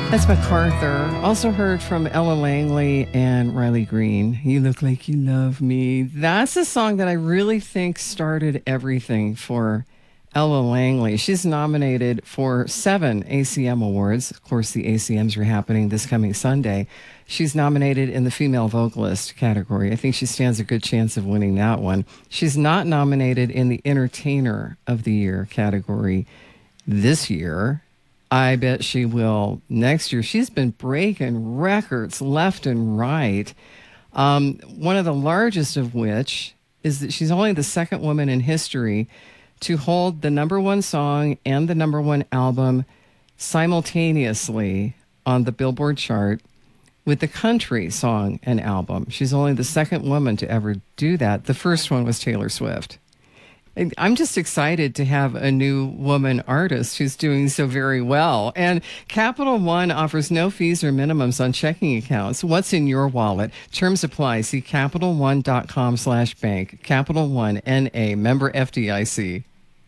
That's MacArthur. Also heard from Ella Langley and Riley Green. You Look Like You Love Me. That's a song that I really think started everything for Ella Langley. She's nominated for 7 ACM awards. Of course, the ACMs are happening this coming Sunday. She's nominated in the female vocalist category. I think she stands a good chance of winning that one. She's not nominated in the entertainer of the year category this year. I bet she will next year. She's been breaking records left and right. One of the largest of which is that she's only the second woman in history to hold the #1 song and the #1 album simultaneously on the Billboard chart with the country song and album. She's only the second woman to ever do that. The first one was Taylor Swift. I'm just excited to have a new woman artist who's doing so very well. And Capital One offers no fees or minimums on checking accounts. What's in your wallet? Terms apply. See CapitalOne.com/bank. Capital One, N.A., member FDIC.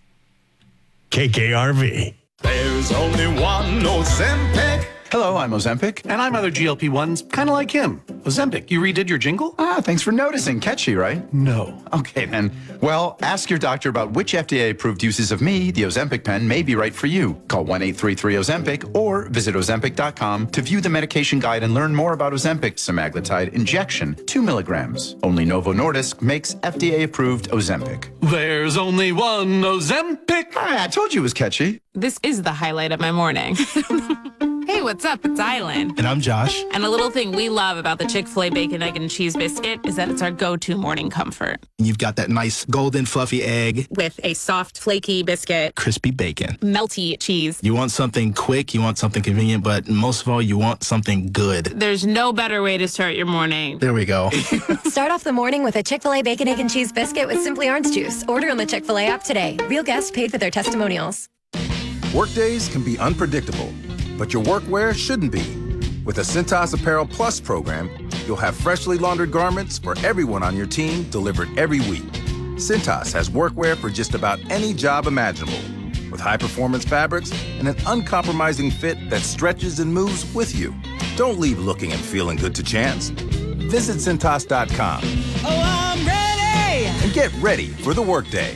KKRV. There's only one Ozempic. Hello, I'm Ozempic. And I'm other GLP-1s, kind of like him. Ozempic, you redid your jingle? Thanks for noticing. Catchy, right? No. Okay, then. Well, ask your doctor about which FDA-approved uses of me, the Ozempic pen, may be right for you. Call 1-833-OZEMPIC or visit Ozempic.com to view the medication guide and learn more about Ozempic semaglutide injection, 2 milligrams. Only Novo Nordisk makes FDA-approved Ozempic. There's only one Ozempic. I told you it was catchy. This is the highlight of my morning. Hey, what's up? It's Island. And I'm Josh. And a little thing we love about the Chick-fil-A Bacon, Egg, and Cheese Biscuit is that it's our go-to morning comfort. You've got that nice golden fluffy egg. With a soft, flaky biscuit. Crispy bacon. Melty cheese. You want something quick, you want something convenient, but most of all, you want something good. There's no better way to start your morning. There we go. Start off the morning with a Chick-fil-A Bacon, Egg, and Cheese Biscuit with Simply Orange Juice. Order on the Chick-fil-A app today. Real guests paid for their testimonials. Workdays can be unpredictable, but your workwear shouldn't be. With the Cintas Apparel Plus program, you'll have freshly laundered garments for everyone on your team delivered every week. Cintas has workwear for just about any job imaginable, with high-performance fabrics and an uncompromising fit that stretches and moves with you. Don't leave looking and feeling good to chance. Visit Cintas.com. Oh, I'm ready! And get ready for the workday.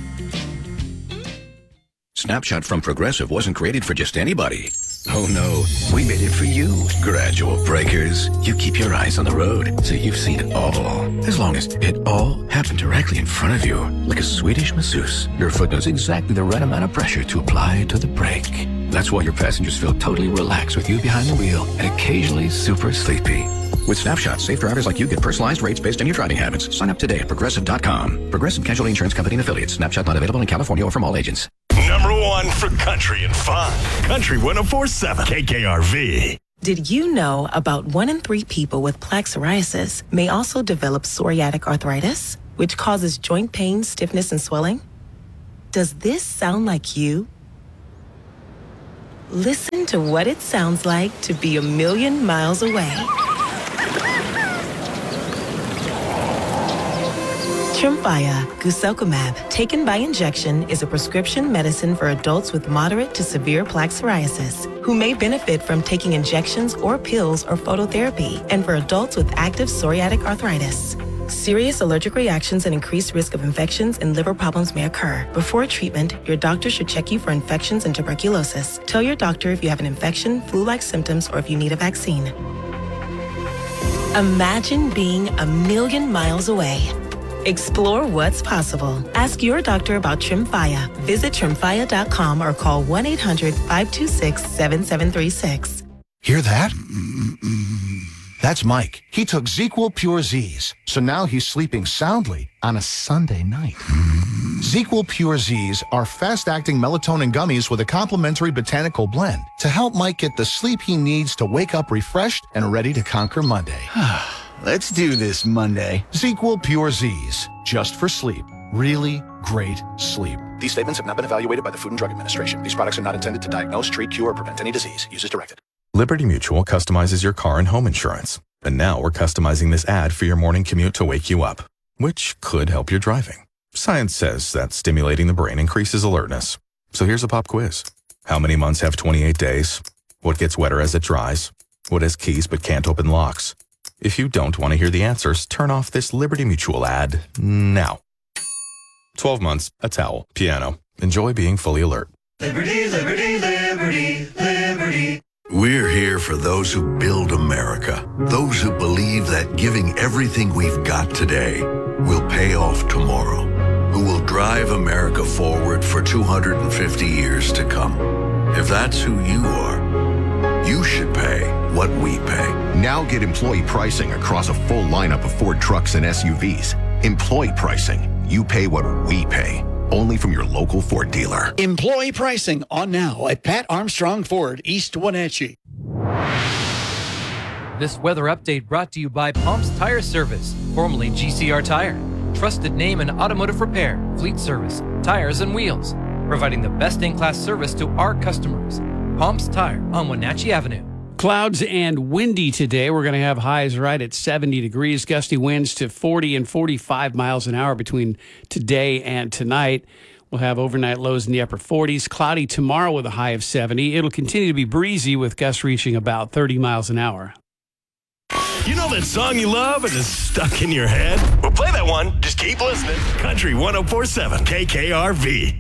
Snapshot from Progressive wasn't created for just anybody. Oh no, we made it for you. Gradual breakers. You keep your eyes on the road, so you've seen it all. As long as it all happened directly in front of you, like a Swedish masseuse, your foot knows exactly the right amount of pressure to apply to the brake. That's why your passengers feel totally relaxed with you behind the wheel and occasionally super sleepy. With Snapshot, safe drivers like you get personalized rates based on your driving habits. Sign up today at Progressive.com. Progressive Casualty Insurance Company and Affiliates. Snapshot not available in California or from all agents. #1 for country and fun. Country 104.7 KKRV. Did you know about 1 in 3 people with plaque psoriasis may also develop psoriatic arthritis, which causes joint pain, stiffness, and swelling? Does this sound like you? Listen to what it sounds like to be a million miles away. Tremfya guselkumab, taken by injection, is a prescription medicine for adults with moderate to severe plaque psoriasis who may benefit from taking injections or pills or phototherapy, and for adults with active psoriatic arthritis. Serious allergic reactions and increased risk of infections and liver problems may occur. Before treatment, your doctor should check you for infections and tuberculosis. Tell your doctor if you have an infection, flu-like symptoms, or if you need a vaccine. Imagine being a million miles away. Explore what's possible. Ask your doctor about Tremfya. Visit Tremfya.com or call 1-800-526-7736. Hear that? That's Mike. He took ZzzQuil Pure Z's, so now he's sleeping soundly on a Sunday night. ZzzQuil Pure Z's are fast-acting melatonin gummies with a complementary botanical blend to help Mike get the sleep he needs to wake up refreshed and ready to conquer Monday. Let's do this Monday. ZzzQuil Pure Z's, just for sleep. Really great sleep. These statements have not been evaluated by the Food and Drug Administration. These products are not intended to diagnose, treat, cure, or prevent any disease. Use as directed. Liberty Mutual customizes your car and home insurance. And now we're customizing this ad for your morning commute to wake you up, which could help your driving. Science says that stimulating the brain increases alertness. So here's a pop quiz. How many months have 28 days? What gets wetter as it dries? What has keys but can't open locks? If you don't want to hear the answers, turn off this Liberty Mutual ad now. 12 months, a towel, piano. Enjoy being fully alert. Liberty, liberty, liberty, liberty. We're here for those who build America, those who believe that giving everything we've got today will pay off tomorrow, who will drive America forward for 250 years to come. If that's who you are, you should pay what we pay. Now get employee pricing across a full lineup of Ford trucks and SUVs. Employee pricing. You pay what we pay. Only from your local Ford dealer. Employee pricing on now at Pat Armstrong Ford, East Wenatchee. This weather update brought to you by Pumps Tire Service, formerly GCR Tire. Trusted name in automotive repair, fleet service, tires, and wheels. Providing the best in-class service to our customers. Pumps Tire on Wenatchee Avenue. Clouds and windy today. We're going to have highs right at 70 degrees, gusty winds to 40 and 45 miles an hour between today and tonight. We'll have overnight lows in the upper 40s. Cloudy tomorrow with a high of 70. It'll continue to be breezy with gusts reaching about 30 miles an hour. You know that song you love and is stuck in your head? Well, play that one. Just keep listening. Country 104.7 KKRV.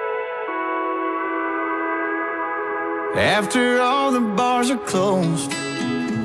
After all the bars are closed